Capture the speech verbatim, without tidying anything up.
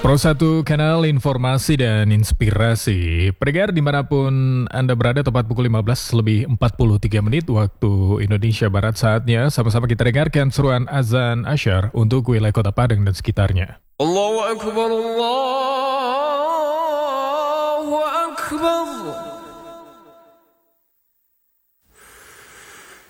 Pro satu kanal informasi dan inspirasi. Pendengar dimanapun Anda berada, tepat pukul lima belas lebih empat puluh tiga menit waktu Indonesia Barat, saatnya sama-sama kita dengarkan seruan azan asyar untuk wilayah Kota Padang dan sekitarnya. Allahu Akbar, Allahu Akbar.